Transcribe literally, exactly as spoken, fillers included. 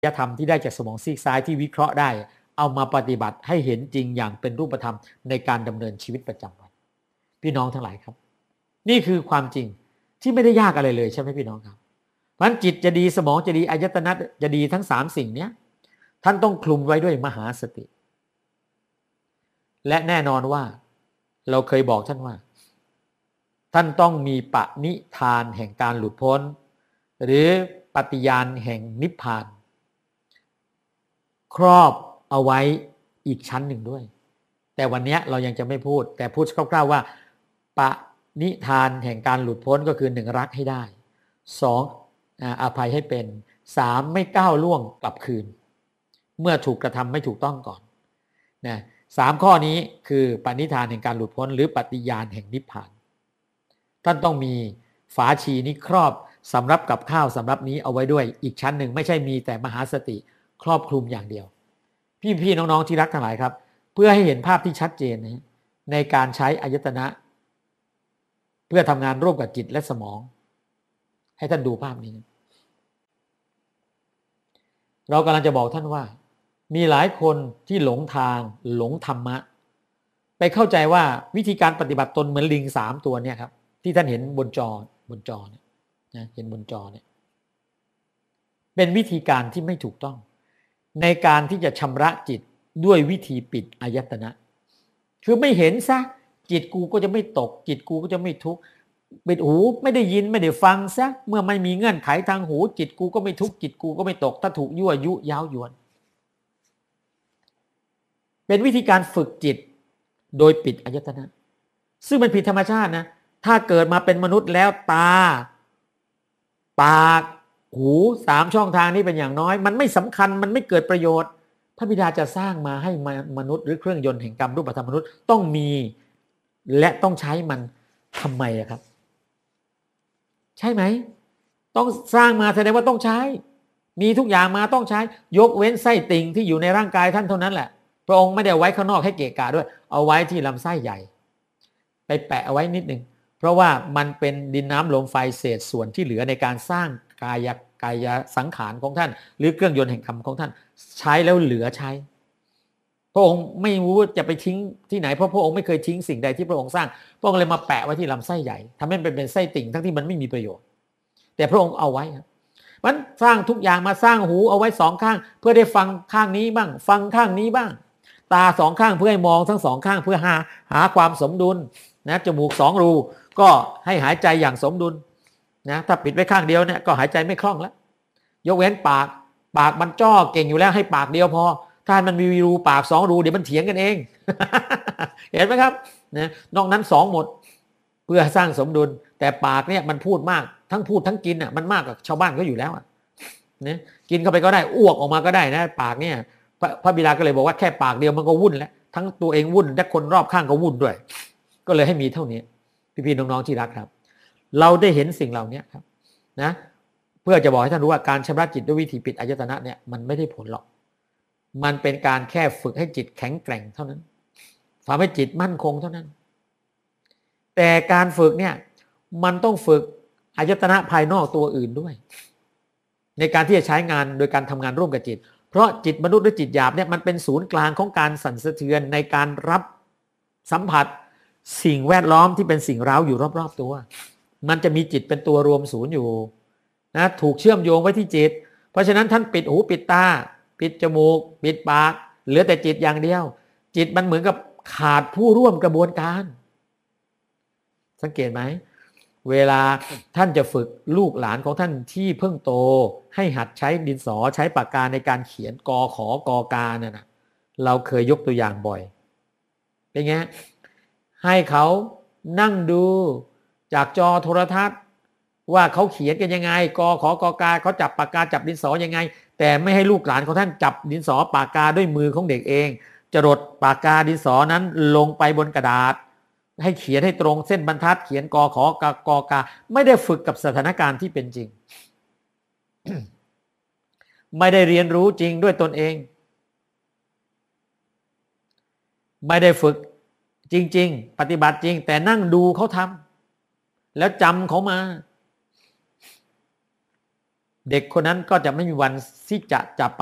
ธรรมที่ได้จากสมองซีกซ้ายที่วิเคราะห์ได้เอามาปฏิบัติให้เห็นจริงอย่างเป็นรูปธรรมในการดำเนินชีวิตประจำวันพี่น้องทั้งหลายครับนี่คือความจริงที่ไม่ได้ยากอะไรเลยใช่ไหมพี่น้องครับเพราะฉะนั้นจิตจะดีสมองจะดีอายตนะจะดีทั้งสามสิ่งนี้ท่านต้องคลุมไว้ด้วยมหาสติและแน่นอนว่าเราเคยบอกท่านว่าท่านต้องมีปณิธานแห่งการหลุดพ้นหรือปฏิญาณแห่งนิพพานครอบเอาไว้อีกชั้นหนึ่งด้วยแต่วันนี้เรายังจะไม่พูดแต่พูดคร่าวๆว่าปณิธานแห่งการหลุดพ้นก็คือหนึ่งรักให้ได้สองอภัยให้เป็นสามไม่ก้าวล่วงกลับคืนเมื่อถูกกระทำไม่ถูกต้องก่อนนะสามข้อนี้คือปณิธานแห่งการหลุดพ้นหรือปฏิญาณแห่งนิพพานท่านต้องมีฝาชีนี้ครอบสำรับกับข้าวสำรับนี้เอาไว้ด้วยอีกชั้นหนึ่งไม่ใช่มีแต่มหาสติครอบคลุมอย่างเดียวพี่ๆน้องๆที่รักทั้งหลายครับเพื่อให้เห็นภาพที่ชัดเจนนะในการใช้อายตนะเพื่อทำงานร่วมกับจิตและสมองให้ท่านดูภาพนี้เรากำลังจะบอกท่านว่ามีหลายคนที่หลงทางหลงธรรมะไปเข้าใจว่าวิธีการปฏิบัติตนเหมือนลิงสามตัวเนี่ยครับที่ท่านเห็นบนจอบนจอเนี่ยนะเห็นบนจอเนี่ยเป็นวิธีการที่ไม่ถูกต้องในการที่จะชำระจิตด้วยวิธีปิดอายตนะคือไม่เห็นซะจิตกูก็จะไม่ตกจิตกูก็จะไม่ทุกข์ปิดหูไม่ได้ยินไม่ได้ฟังซะเมื่อไม่มีเงื่อนไขทางหูจิตกูก็ไม่ทุกข์จิตกูก็ไม่ตกถ้าถูกยั่วยุย้าวยวนเป็นวิธีการฝึกจิตโดยปิดอายตนะซึ่งมันผิดธรรมชาตินะถ้าเกิดมาเป็นมนุษย์แล้วตาปากหูสามช่องทางนี้เป็นอย่างน้อยมันไม่สำคัญมันไม่เกิดประโยชน์พระบิดาจะสร้างมาให้มนุษย์หรือเครื่องยนต์แห่งกรรมรูปธรรมมนุษย์ต้องมีและต้องใช้มันทำไมครับใช่ไหมต้องสร้างมาแสดงว่าต้องใช้มีทุกอย่างมาต้องใช้ยกเว้นไส้ติ่งที่อยู่ในร่างกายท่านเท่านั้นแหละพระองค์ไม่ได้ไว้ข้างนอกให้เกะกะด้วยเอาไว้ที่ลำไส้ใหญ่ไปแปะเอาไว้นิดนึงเพราะว่ามันเป็นดินน้ำลมไฟเศษส่วนที่เหลือในการสร้างกายกายสังขารของท่านหรือเครื่องยนต์แห่งกรรมของท่านใช้แล้วเหลือใช้พระองค์ไม่รู้จะไปทิ้งที่ไหนเพราะพระองค์ไม่เคยทิ้งสิ่งใดที่พระองค์สร้างพระองค์เลยมาแปะไว้ที่ลำไส้ใหญ่ทำให้เป็นเป็นไส้ติ่งทั้งที่มันไม่มีประโยชน์แต่พระองค์เอาไว้ครับมันสร้างทุกอย่างมาสร้างหูเอาไว้สองข้างเพื่อได้ฟังข้างนี้บ้างฟังข้างนี้บ้างตาสองข้างเพื่อให้มองทั้งสองข้างเพื่อหาหาความสมดุลนะจมูกสองรูก็ให้หายใจอย่างสมดุลนะถ้าปิดไว้ข้างเดียวเนี่ยก็หายใจไม่คล่องแล้วยกเว้นปากปากมันจ้อเก่งอยู่แล้วให้ปากเดียวพอถ้ามันมีรูปากสองรูเดี๋ยวมันเถียงกันเอง เห็นไหมครับนะนอกนั้นสองหมดเพื่อสร้างสมดุลแต่ปากเนี่ยมันพูดมากทั้งพูดทั้งกินอ่ะมันมากกว่าชาวบ้านก็อยู่แล้วอ่ะนะกินเข้าไปก็ได้อ้วกออกมาก็ได้นะปากเนี่ยพระพระบิดาก็เลยบอกว่าแค่ปากเดียวมันก็วุ่นแล้วทั้งตัวเองวุ่นและคนรอบข้างก็วุ่นด้วยก็เลยให้มีเท่านี้พี่ๆน้องๆที่รักครับเราได้เห็นสิ่งเหล่านี้ครับนะเพื่อจะบอกให้ท่านรู้ว่าการชำระจิตด้วยวิธีปิดอายตนะเนี่ยมันไม่ได้ผลหรอกมันเป็นการแค่ฝึกให้จิตแข็งแกร่งเท่านั้นทำให้จิตมั่นคงเท่านั้นแต่การฝึกเนี่ยมันต้องฝึกอายตนะภายนอกตัวอื่นด้วยในการที่จะใช้งานโดยการทำงานร่วมกับจิตเพราะจิตมนุษย์หรือจิตหยาบเนี่ยมันเป็นศูนย์กลางของการสั่นสะเทือนในการรับสัมผัสสิ่งแวดล้อมที่เป็นสิ่งเร้าอยู่รอบๆตัวมันจะมีจิตเป็นตัวรวมศูนย์อยู่นะถูกเชื่อมโยงไว้ที่จิตเพราะฉะนั้นท่านปิดหูปิดตาปิดจมูกปิดปากเหลือแต่จิตอย่างเดียวจิตมันเหมือนกับขาดผู้ร่วมกระบวนการสังเกตไหมเวลาท่านจะฝึกลูกหลานของท่านที่เพิ่งโตให้หัดใช้ดินสอใช้ปากกาในการเขียนกอขอกอกาเนี่ยนะเราเคยยกตัวอย่างบ่อยเป็นไงให้เขานั่งดูจากจอโทรทัศน์ว่าเขาเขียนกันยังไงกอขอกอกาเขาจับปากกาจับดินสอยังไงแต่ไม่ให้ลูกหลานของท่านจับดินสอปากกาด้วยมือของเด็กเองจรดปากกาดินสอนั้นลงไปบนกระดาษให้เขียนให้ตรงเส้นบรรทัดเขียนกอขอกากอกาไม่ได้ฝึกกับสถานการณ์ที่เป็นจริง ไม่ได้เรียนรู้จริงด้วยตนเองไม่ได้ฝึกจริงๆปฏิบัติจริงแต่นั่งดูเขาทำแล้วจำเขามาเด็กคนนั้นก็จะไม่มีวันที่จะจับ